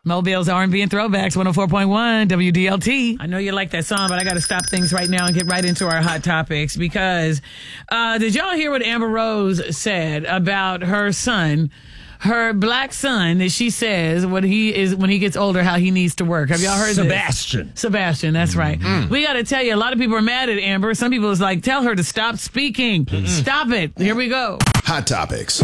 Mobile's R&B and Throwbacks, 104.1 WDLT. I know you like that song, but I got to stop things right now and get right into our hot topics because did y'all hear what Amber Rose said about her son? Her black son, that she says when he gets older, how he needs to work. Have y'all heard Sebastian? Sebastian, that's right. We got to tell you, a lot of people are mad at Amber. Some people is like, tell her to stop speaking. Stop it. Here we go. Hot Topics.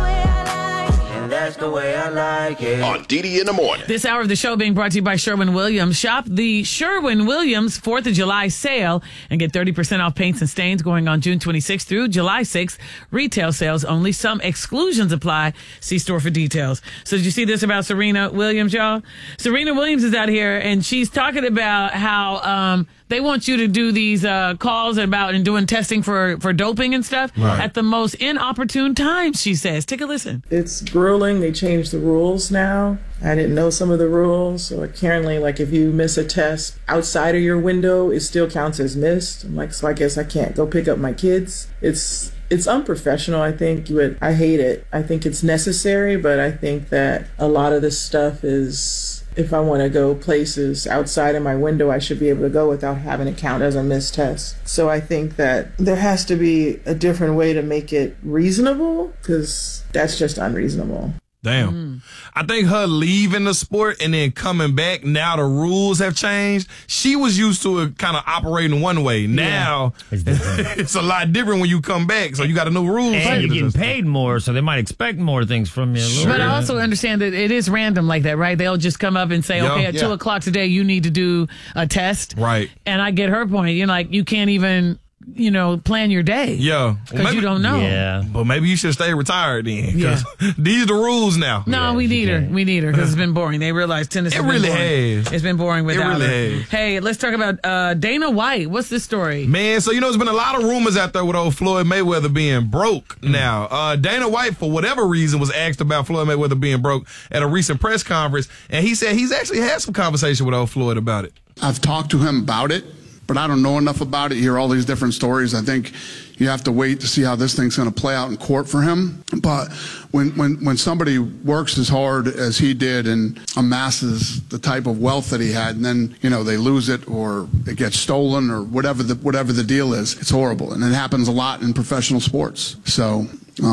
That's the way I like it. On DD in the Morning. This hour of the show being brought to you by Sherwin-Williams. Shop the Sherwin-Williams 4th of July sale and get 30% off paints and stains going on June 26th through July 6th. Retail sales only. Some exclusions apply. See store for details. So did you see this about Serena Williams, y'all? Serena Williams is out here and she's talking about how they want you to do these calls and doing testing for doping and stuff at the most inopportune times, she says. Take a listen. It's grueling. They changed the rules now. I didn't know some of the rules. So apparently, like if you miss a test outside of your window, it still counts as missed. I'm like, so I guess I can't go pick up my kids. It's unprofessional, I think, but I hate it. I think it's necessary, but I think that a lot of this stuff is, if I want to go places outside of my window, I should be able to go without having it count as a missed test. So I think that there has to be a different way to make it reasonable, because that's just unreasonable. Damn. I think her leaving the sport and then coming back, now the rules have changed. She was used to it kind of operating one way. Now, it's a lot different when you come back, so you got to know rules. And you're getting paid more, so they might expect more things from you. Sure. But I also understand that it is random like that, right? They'll just come up and say, okay, at 2 o'clock today, you need to do a test. Right. And I get her point. You're like, you can't even, plan your day. Yeah. Because you don't know. Yeah. But maybe you should stay retired then. Because these are the rules now. No, we need her. We need her because it's been boring. They realize tennis has been boring. Has. It's been boring without her. Has. Hey, let's talk about Dana White. What's this story? Man, so there's been a lot of rumors out there with old Floyd Mayweather being broke now. Dana White, for whatever reason, was asked about Floyd Mayweather being broke at a recent press conference, and he said he's actually had some conversation with old Floyd about it. I've talked to him about it, but I don't know enough about it. You hear all these different stories. I think you have to wait to see how this thing's going to play out in court for him. But when somebody works as hard as he did and amasses the type of wealth that he had, and then they lose it or it gets stolen or whatever the deal is, it's horrible, and it happens a lot in professional sports. So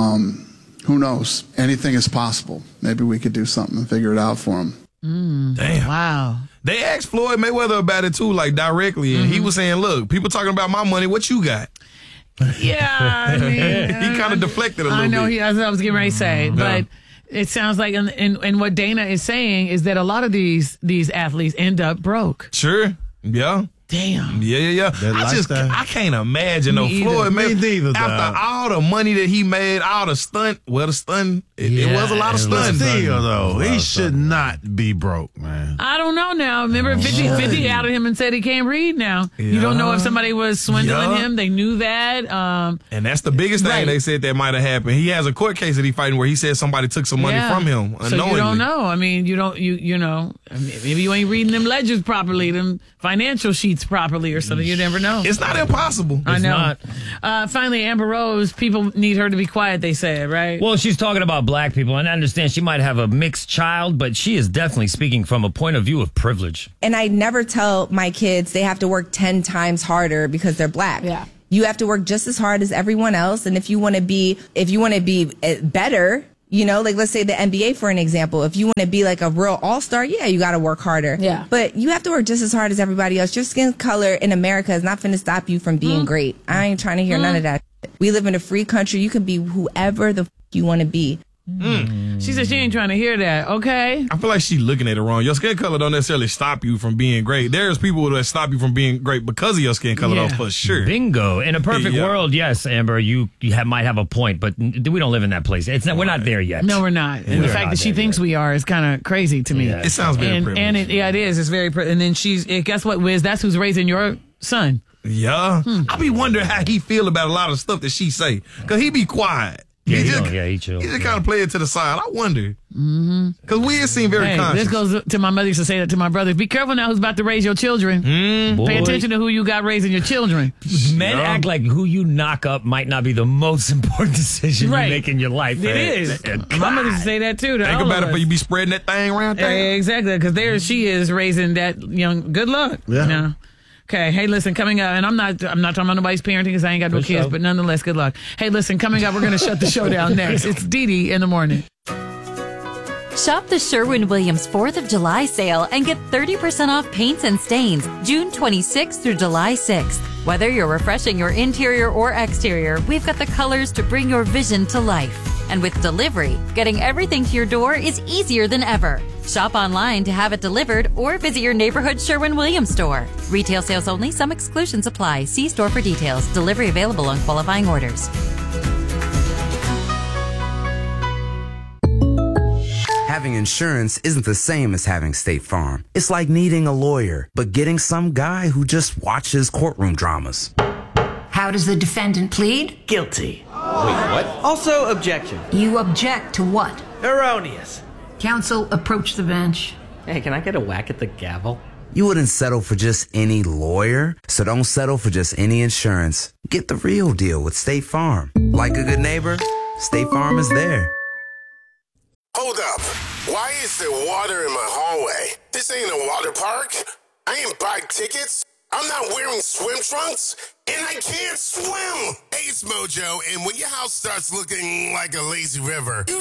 who knows? Anything is possible. Maybe we could do something and figure it out for him. Damn. Wow. They asked Floyd Mayweather about it too, like directly, and he was saying, "Look, people talking about my money. What you got?" Yeah, I mean, he kind of deflected a little bit. I know. That's what I was getting ready to say, but it sounds like, and what Dana is saying is that a lot of these athletes end up broke. Sure. Yeah. Damn. Yeah. I can't imagine Floyd Mayweather after all the money that he made, all the stunt. Well, the stunt, it was a lot of stunt. Still, though, he should not be broke, man. I don't know now. Remember, 50 outed him and said he can't read now. Yeah. You don't know if somebody was swindling him. They knew that. And that's the biggest thing they said that might have happened. He has a court case that he's fighting where he said somebody took some money from him unknowingly. So you don't know. I mean, you know, maybe you ain't reading them ledgers properly, them financial sheets properly or something. You never know. It's not impossible. I know. Finally, Amber Rose, people need her to be quiet, they said, right? Well, she's talking about black people, and I understand she might have a mixed child, but she is definitely speaking from a point of view of privilege. And I never tell my kids they have to work 10 times harder because they're black. Yeah. You have to work just as hard as everyone else, and if you want to be better, like let's say the NBA for an example. If you want to be like a real all-star, you got to work harder. Yeah. But you have to work just as hard as everybody else. Your skin color in America is not going to stop you from being great. I ain't trying to hear none of that. We live in a free country. You can be whoever the you want to be. She said she ain't trying to hear that. Okay. I feel like she's looking at it wrong. Your skin color don't necessarily stop you from being great. There's people that stop you from being great because of your skin color, though, for sure. Bingo. In a perfect world, yes, Amber, you might have a point, but we don't live in that place. We're not there yet. No, we're not. And the fact that she thinks we are is kind of crazy to me. Yeah. It sounds very privileged. And it is. It's very and then guess what, Wiz? That's who's raising your son. Yeah. I be wondering how he feel about a lot of stuff that she say. Because he be quiet. Yeah, he chill. He just kind of play it to the side. I wonder. Because we seem very conscious. This goes to my mother used to say that to my brothers. Be careful now who's about to raise your children. Pay attention to who you got raising your children. Men act like who you knock up might not be the most important decision you make in your life. It is. My mother used to say that too. Think about it, but you be spreading that thing around there. Exactly, because there she is raising that young. Good luck. Yeah. You know? Okay, hey, listen, coming up, and I'm not talking about nobody's parenting because I ain't got no kids, but nonetheless, good luck. Hey, listen, coming up, we're going to shut the show down next. It's Dee Dee in the morning. Shop the Sherwin-Williams 4th of July sale and get 30% off paints and stains June 26th through July 6th. Whether you're refreshing your interior or exterior, we've got the colors to bring your vision to life. And with delivery, getting everything to your door is easier than ever. Shop online to have it delivered or visit your neighborhood Sherwin-Williams store. Retail sales only. Some exclusions apply. See store for details. Delivery available on qualifying orders. Having insurance isn't the same as having State Farm. It's like needing a lawyer, but getting some guy who just watches courtroom dramas. How does the defendant plead? Guilty. Wait, what? Also, objection. You object to what? Erroneous. Counsel, approach the bench. Hey, can I get a whack at the gavel? You wouldn't settle for just any lawyer, so don't settle for just any insurance. Get the real deal with State Farm. Like a good neighbor, State Farm is there. Hold up. Why is there water in my hallway? This ain't a water park. I ain't buy tickets. I'm not wearing swim trunks, and I can't swim. Hey, it's Mojo, and when your house starts looking like a lazy river,